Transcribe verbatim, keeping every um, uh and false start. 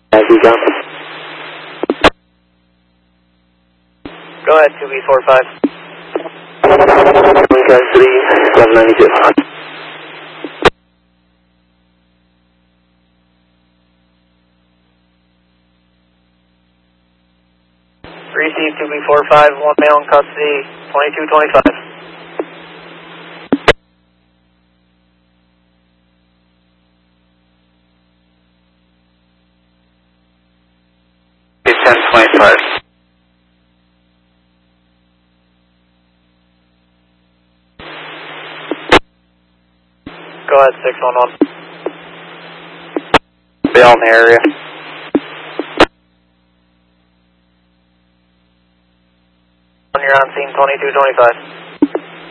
As you go. Go ahead, two B four five. one three, eleven ninety-two. Receive two B four five, one male in custody, twenty-two twenty-five. ten twenty-five. Go ahead, six one one. Bail in the area. You're on scene, twenty-two twenty-five.